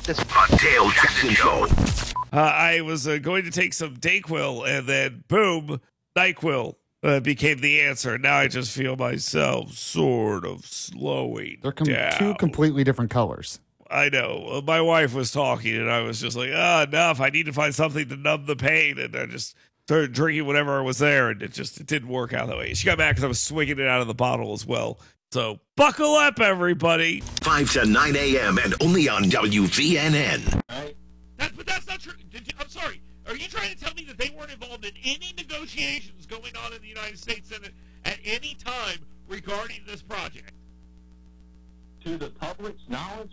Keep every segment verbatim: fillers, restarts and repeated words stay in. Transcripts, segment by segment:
this. The Dale Jackson Show. Uh, I was uh, going to take some Dayquil, and then boom, NyQuil uh, became the answer. Now I just feel myself sort of slowing They're com- down. two completely different colors. I know. Uh, My wife was talking, and I was just like, ah, enough. I need to find something to numb the pain. And I just started drinking whatever was there, and it just it didn't work out that way. She got mad because I was swinging it out of the bottle as well. So buckle up, everybody. five to nine a.m. and only on W V N N. Right? That, but that's not true. Did you, I'm sorry. Are you trying to tell me that they weren't involved in any negotiations going on in the United States Senate at any time regarding this project? To the public's knowledge,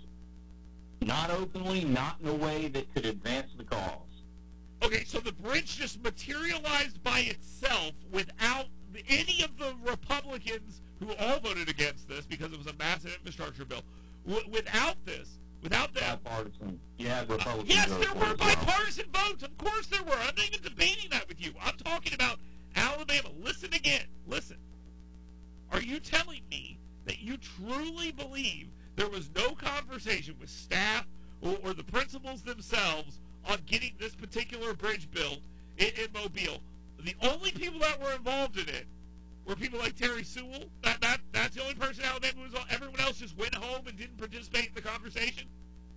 not openly, not in a way that could advance the cause. Okay, so the bridge just materialized by itself without the, any of the Republicans who all voted against this because it was a massive infrastructure bill. W- without this, without that. Bipartisan. Yeah, Republicans. Uh, yes, vote there for were it as well. bipartisan votes. Of course there were. I'm not even debating that with you. I'm talking about Alabama. Listen again. Listen. Are you telling me that you truly believe there was no conversation with staff or, or the principals themselves on getting this particular bridge built in, in Mobile? The only people that were involved in it were people like Terry Sewell. That, that That's the only person in Alabama who was on. Everyone else just went home and didn't participate in the conversation?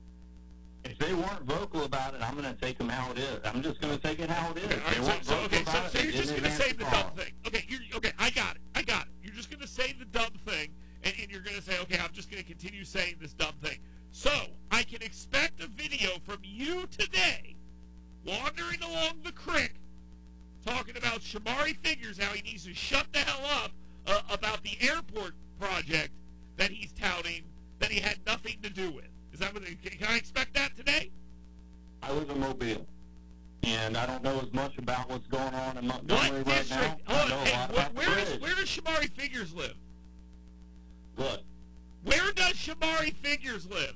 If they weren't vocal about it, I'm going to take them how it is. I'm just going to take it how it is. Okay, all They right, weren't so, so, vocal okay, so, about so it, you're they just didn't going to say advance the the dumb cause. thing. Okay, you're, okay, I got it. I got it. You're just going to say the dumb thing, and, and you're going to say, okay, I'm just going to continue saying this dumb thing. So I can expect a video from you today wandering along the creek talking about Shamari Figures, how he needs to shut the hell up uh, about the airport project that he's touting that he had nothing to do with. Is that what? Can, can I expect that today? I live in Mobile, and I don't know as much about what's going on in What Montgomery right district? now. I Oh, know a and lot wh- about the where, is, bridge. where does Shamari Figures live? Look, Where does Shamari Figures live?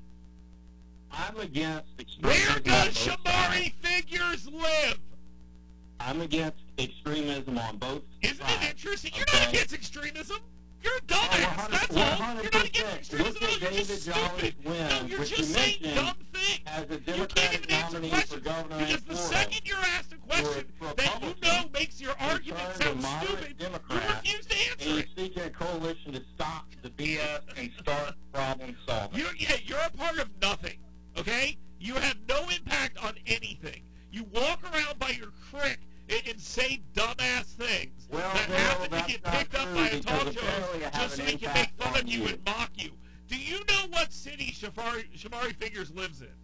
I'm against extremism. Where on does both Shamari sides. Figures live? I'm against extremism on both Isn't sides. it interesting? You're okay? not against extremism. You're a Oh, dumbass. That's all. You're not against one hundred percent. extremism. Look at You're just David Jolly's stupid. win, No, you're which just you saying mentioned dumb things. as a You can't Democratic even answer nominee for questions governor because in the Florida. second you're asked a question For a that you Republican know makes your who argument turned a sound moderate stupid, you Democrat, refuse to answer and it. he's seeking a coalition to stop the B S and start problem solving. You're, yeah, you're a part of nothing, okay? You have no impact on anything. You walk around by your crick and, and say dumbass things Well, that Bill, happen to that's get not picked up true by a because talk apparently I show have just so an they can make impact fun of on you you. and mock you. Do you know what city Shamari, Shamari Figures lives in?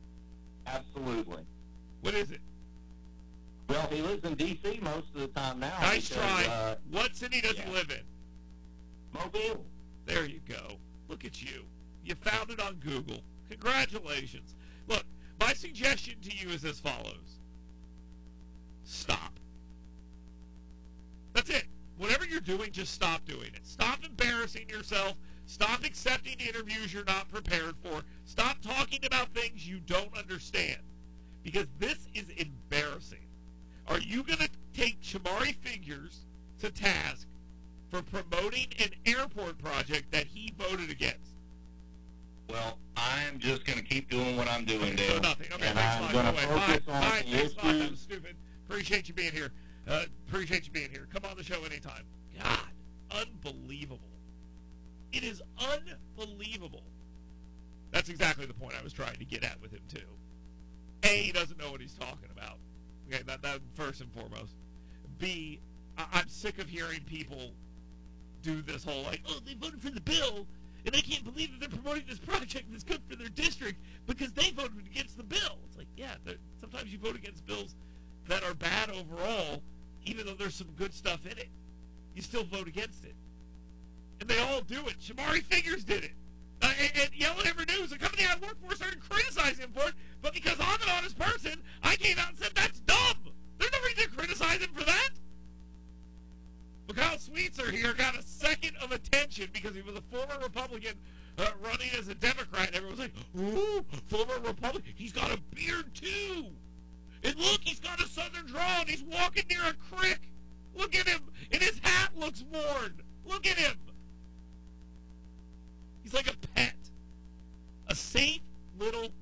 Absolutely. What is it? Well, he lives in D C most of the time now. Nice because, try. Uh, What city does he yeah. live in? Mobile. There you go. Look at you. You found it on Google. Congratulations. Look, my suggestion to you is as follows. Stop. That's it. Whatever you're doing, just stop doing it. Stop embarrassing yourself. Stop accepting interviews you're not prepared for. Stop talking about things you don't understand. Because this is embarrassing. Are you going to take Shamari Figures to task for promoting an airport project that he voted against? Well, I'm just going to keep doing what I'm doing, Okay, Dale. so nothing. Okay, and thanks I'm a lot. going Go to away. Bye. focus on Bye. the Thanks a lot. That was issues. stupid. Appreciate you being here. Uh, appreciate you being here. Come on the show anytime. God, unbelievable. It is unbelievable. That's exactly the point I was trying to get at with him, too. A, he doesn't know what he's talking about. Okay, that, that first and foremost. B, I, I'm sick of hearing people do this whole, like, oh, they voted for the bill, and I can't believe that they're promoting this project that's good for their district because they voted against the bill. It's like, yeah, sometimes you vote against bills that are bad overall, even though there's some good stuff in it. You still vote against it. And they all do it. Shamari Figures did it. Uh, and, and Yellow Hammer News, a company I work for, started criticizing him for it, but because I'm an honest person, I came out and said, that's dumb. There's no reason to criticize him for that. But Kyle Sweetser here got a second of attention because he was a former Republican uh, running as a Democrat. And everyone was like, ooh, former Republican. He's got a beard, too. And look, he's got a southern drawl, and he's walking near a creek. Look at him. And his hat looks worn. Look at him. He's like a pet. A safe little